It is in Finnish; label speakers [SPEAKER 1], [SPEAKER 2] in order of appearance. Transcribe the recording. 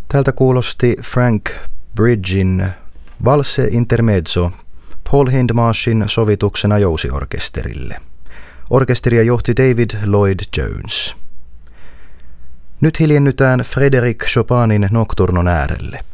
[SPEAKER 1] Tältä kuulosti Frank Bridgin Valse Intermezzo Paul Hindmarshin sovituksena jousiorkesterille. Orkesteria johti David Lloyd Jones. Nyt hiljennytään Frédéric Chopinin Nocturnon äärelle.